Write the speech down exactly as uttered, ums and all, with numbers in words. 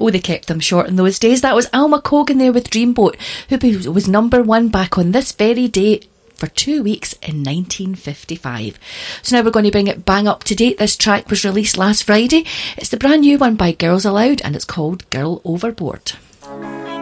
Oh, they kept them short in those days. That was Alma Cogan there with Dreamboat, who was number one back on this very day for two weeks in nineteen fifty-five. So now we're going to bring it bang up to date. This track was released last Friday. It's the brand new one by Girls Aloud, and it's called Girl Overboard.